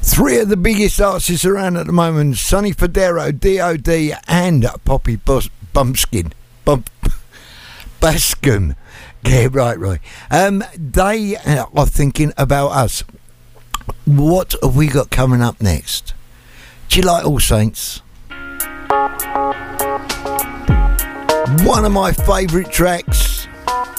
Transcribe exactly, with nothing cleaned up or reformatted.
Three of the biggest artists around at the moment: Sonny Fodero, D O D, and Poppy Bus- Bumpskin. Bump. Bascom. Yeah, right, right. Um, they are thinking about us. What have we got coming up next? Do you like All Saints? One of my favourite tracks.